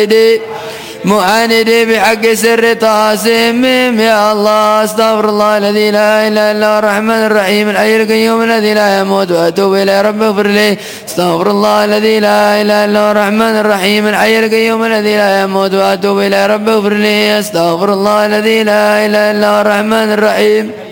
معاندي بحق سر طاسم يا الله استغفر الله الذي لا اله الا هو الرحمن الرحيم الحي القيوم الذي لا يموت واتوب اليه رب اغفر لي استغفر الله الذي لا اله الا هو الرحمن الرحيم الحي القيوم الذي لا يموت واتوب اليه رب اغفر لي استغفر الله الذي لا اله الا هو الرحمن الرحيم